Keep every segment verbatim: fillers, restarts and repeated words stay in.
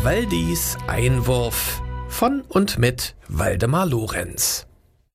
Waldis Einwurf von und mit Waldemar Lorenz.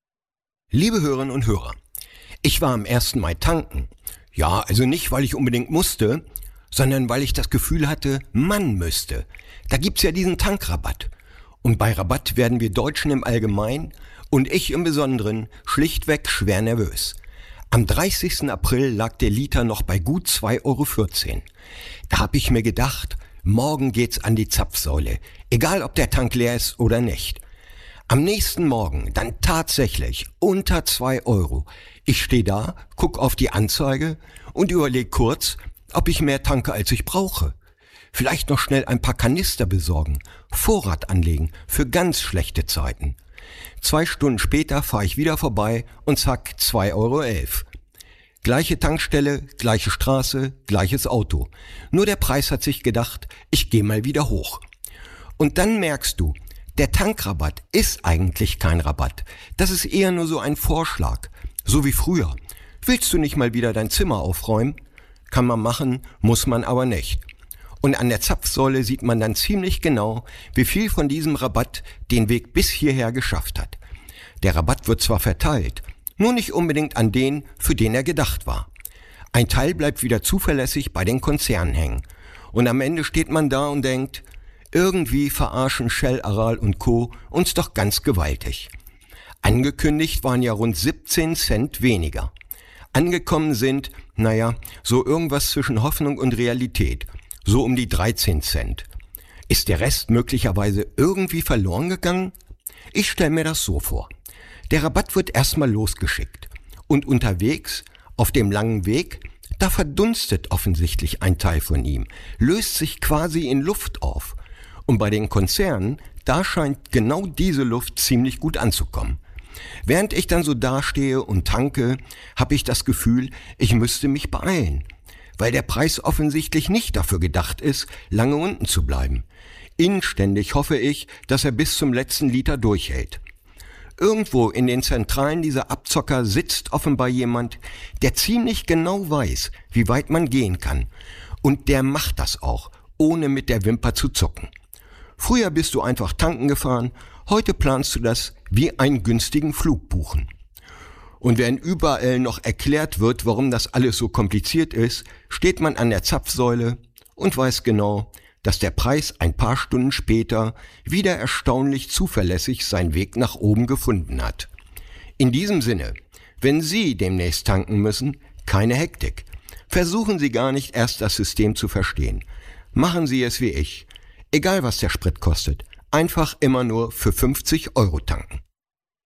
Liebe Hörerinnen und Hörer, ich war am ersten Mai tanken. Ja, also nicht, weil ich unbedingt musste, sondern weil ich das Gefühl hatte, man müsste. Da gibt's ja diesen Tankrabatt. Und bei Rabatt werden wir Deutschen im Allgemeinen und ich im Besonderen schlichtweg schwer nervös. Am dreißigsten April lag der Liter noch bei gut zwei Euro vierzehn. Da hab ich mir gedacht, morgen geht's an die Zapfsäule, egal ob der Tank leer ist oder nicht. Am nächsten Morgen dann tatsächlich unter zwei Euro. Ich stehe da, guck auf die Anzeige und überleg kurz, ob ich mehr tanke, als ich brauche. Vielleicht noch schnell ein paar Kanister besorgen, Vorrat anlegen für ganz schlechte Zeiten. Zwei Stunden später fahre ich wieder vorbei und zack, zwei Euro elf. Gleiche Tankstelle, gleiche Straße, gleiches Auto. Nur der Preis hat sich gedacht, ich gehe mal wieder hoch. Und dann merkst du, der Tankrabatt ist eigentlich kein Rabatt. Das ist eher nur so ein Vorschlag. So wie früher. Willst du nicht mal wieder dein Zimmer aufräumen? Kann man machen, muss man aber nicht. Und an der Zapfsäule sieht man dann ziemlich genau, wie viel von diesem Rabatt den Weg bis hierher geschafft hat. Der Rabatt wird zwar verteilt, nur nicht unbedingt an den, für den er gedacht war. Ein Teil bleibt wieder zuverlässig bei den Konzernen hängen. Und am Ende steht man da und denkt, irgendwie verarschen Shell, Aral und Co. uns doch ganz gewaltig. Angekündigt waren ja rund siebzehn Cent weniger. Angekommen sind, naja, so irgendwas zwischen Hoffnung und Realität. So um die dreizehn Cent. Ist der Rest möglicherweise irgendwie verloren gegangen? Ich stelle mir das so vor. Der Rabatt wird erstmal losgeschickt. Und unterwegs, auf dem langen Weg, da verdunstet offensichtlich ein Teil von ihm, löst sich quasi in Luft auf. Und bei den Konzernen, da scheint genau diese Luft ziemlich gut anzukommen. Während ich dann so dastehe und tanke, habe ich das Gefühl, ich müsste mich beeilen. Weil der Preis offensichtlich nicht dafür gedacht ist, lange unten zu bleiben. Inständig hoffe ich, dass er bis zum letzten Liter durchhält. Irgendwo in den Zentralen dieser Abzocker sitzt offenbar jemand, der ziemlich genau weiß, wie weit man gehen kann. Und der macht das auch, ohne mit der Wimper zu zucken. Früher bist du einfach tanken gefahren, heute planst du das wie einen günstigen Flug buchen. Und während überall noch erklärt wird, warum das alles so kompliziert ist, steht man an der Zapfsäule und weiß genau, dass der Preis ein paar Stunden später wieder erstaunlich zuverlässig seinen Weg nach oben gefunden hat. In diesem Sinne, wenn Sie demnächst tanken müssen, keine Hektik. Versuchen Sie gar nicht erst das System zu verstehen. Machen Sie es wie ich. Egal was der Sprit kostet, einfach immer nur für fünfzig Euro tanken.